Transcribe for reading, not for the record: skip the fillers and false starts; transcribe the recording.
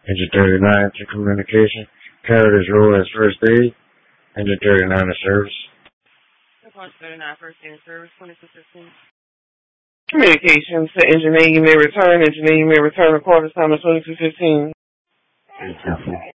Engine 39 to communication. Carried his role as first aid. Engine 39 to service. Punch 39, first aid service, 2215. Communications to Engine A, you may return. Engine A, you may return. Record time of 2215.